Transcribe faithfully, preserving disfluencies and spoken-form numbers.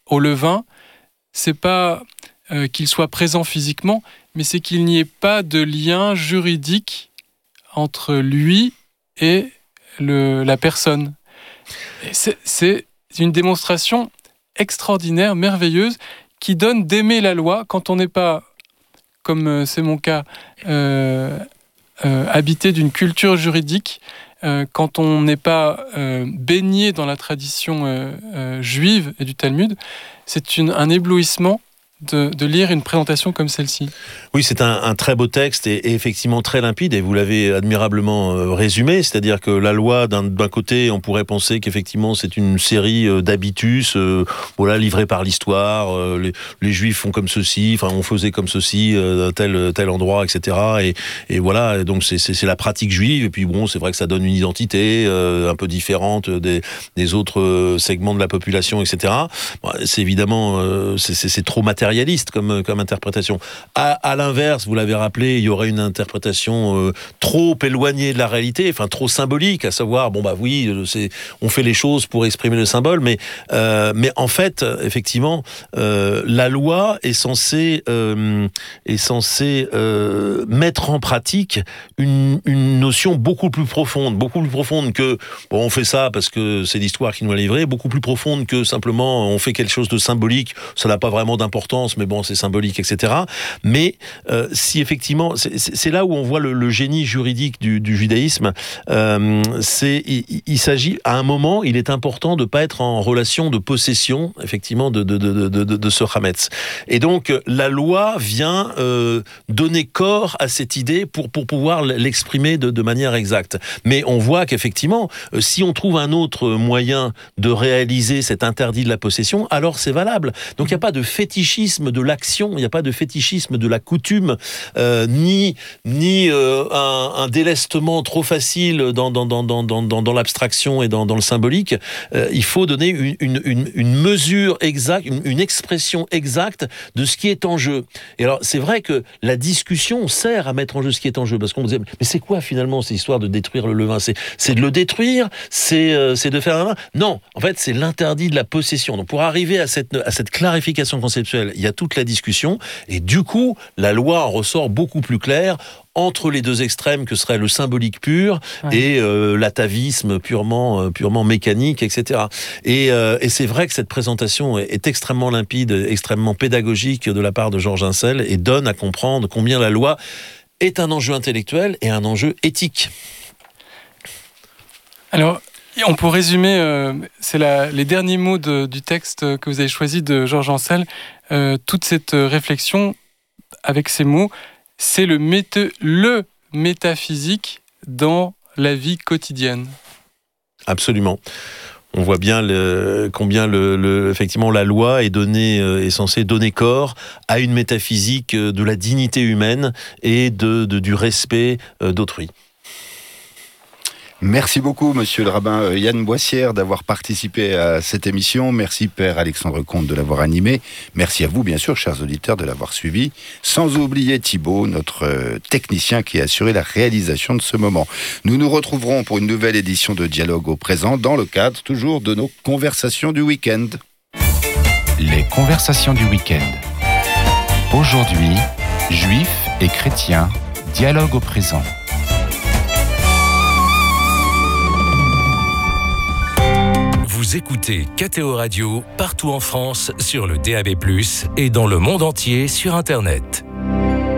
au levain, c'est pas euh, qu'il soit présent physiquement, mais c'est qu'il n'y ait pas de lien juridique entre lui et le, la personne. Et c'est, c'est une démonstration extraordinaire, merveilleuse, qui donne d'aimer la loi quand on n'est pas, comme c'est mon cas, euh, euh, habité d'une culture juridique, euh, quand on n'est pas euh, baigné dans la tradition euh, euh, juive et du Talmud. C'est une, un éblouissement De, de lire une présentation comme celle-ci. Oui, c'est un, un très beau texte et, et effectivement très limpide, et vous l'avez admirablement euh, résumé, c'est-à-dire que la loi, d'un, d'un côté, on pourrait penser qu'effectivement c'est une série euh, d'habitus, euh, voilà, livrés par l'histoire, euh, les, les Juifs font comme ceci, enfin on faisait comme ceci, euh, tel, tel endroit, et cetera. Et, et voilà, et donc c'est, c'est, c'est la pratique juive, et puis bon, c'est vrai que ça donne une identité euh, un peu différente des, des autres euh, segments de la population, et cetera. Bon, c'est évidemment, euh, c'est, c'est, c'est trop matériel Comme, comme interprétation. À, à l'inverse, vous l'avez rappelé, il y aurait une interprétation euh, trop éloignée de la réalité, enfin trop symbolique, à savoir, bon bah oui, c'est, on fait les choses pour exprimer le symbole, mais, euh, mais en fait, effectivement, euh, la loi est censée, euh, est censée euh, mettre en pratique une, une notion beaucoup plus profonde, beaucoup plus profonde que, bon, on fait ça parce que c'est l'histoire qui nous l'a livré, beaucoup plus profonde que simplement on fait quelque chose de symbolique, ça n'a pas vraiment d'importance, mais bon, c'est symbolique, et cetera. Mais euh, si effectivement, c'est, c'est là où on voit le, le génie juridique du, du judaïsme, euh, c'est, il, il s'agit, à un moment, il est important de ne pas être en relation de possession, effectivement, de, de, de, de, de, de ce Hametz. Et donc, la loi vient euh, donner corps à cette idée pour, pour pouvoir l'exprimer de, de manière exacte. Mais on voit qu'effectivement, euh, si on trouve un autre moyen de réaliser cet interdit de la possession, alors c'est valable. Donc, il n'y a pas de fétichisme de l'action, il n'y a pas de fétichisme de la coutume, euh, ni, ni euh, un, un délestement trop facile dans, dans, dans, dans, dans, dans l'abstraction et dans, dans le symbolique. Euh, il faut donner une, une, une, une mesure exacte, une, une expression exacte de ce qui est en jeu. Et alors, c'est vrai que la discussion sert à mettre en jeu ce qui est en jeu, parce qu'on disait, mais c'est quoi finalement cette histoire de détruire le levain ? C'est, c'est de le détruire ? C'est, euh, c'est de faire un levain ? Non, en fait, c'est l'interdit de la possession. Donc, pour arriver à cette, à cette clarification conceptuelle, il y a toute la discussion, et du coup, la loi en ressort beaucoup plus claire entre les deux extrêmes que serait le symbolique pur ouais. et euh, l'atavisme purement, euh, purement mécanique, et cetera. Et, euh, et c'est vrai que cette présentation est, est extrêmement limpide, extrêmement pédagogique de la part de Georges Insel, et donne à comprendre combien la loi est un enjeu intellectuel et un enjeu éthique. Alors, on peut résumer, euh, c'est la, les derniers mots de, du texte que vous avez choisi de Georges Ansel, euh, toute cette réflexion avec ces mots, c'est le, méta, le métaphysique dans la vie quotidienne. Absolument. On voit bien le, combien le, le, effectivement la loi est, donnée, est censée donner corps à une métaphysique de la dignité humaine et de, de, du respect d'autrui. Merci beaucoup, monsieur le rabbin Yann Boissière, d'avoir participé à cette émission. Merci, père Alexandre Comte, de l'avoir animé. Merci à vous, bien sûr, chers auditeurs, de l'avoir suivi. Sans oublier Thibaut, notre technicien qui a assuré la réalisation de ce moment. Nous nous retrouverons pour une nouvelle édition de Dialogue au présent, dans le cadre toujours de nos conversations du week-end. Les conversations du week-end. Aujourd'hui, juifs et chrétiens, dialogue au présent. Vous écoutez K T O Radio partout en France sur le D A B plus, et dans le monde entier sur Internet.